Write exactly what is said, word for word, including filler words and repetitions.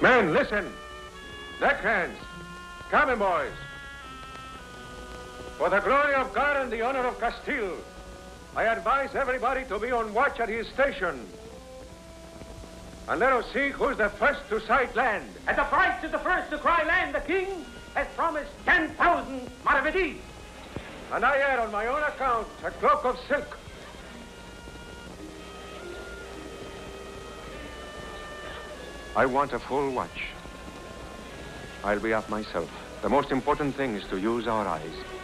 Men, listen. Deckhands, cabin boys. For the glory of God and the honor of Castile, I advise everybody to be on watch at his station. And let us see who's the first to sight land. And the first is the first to cry land. The king has promised ten thousand maravedis. And I add on my own account a cloak of silk. I want a full watch. I'll be up myself. The most important thing is to use our eyes.